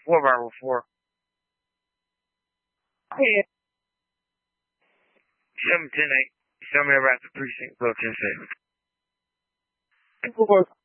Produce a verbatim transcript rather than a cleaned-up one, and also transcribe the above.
four by four. Yeah. seven ten eight. Tell me about the precinct books and say. Four.